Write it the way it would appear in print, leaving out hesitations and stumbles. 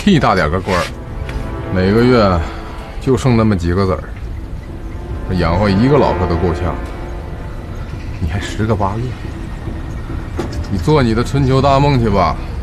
屁大点个官儿，每个月就剩那么几个子儿，养活一个老婆都够呛，你还10个8个，你做你的春秋大梦去吧。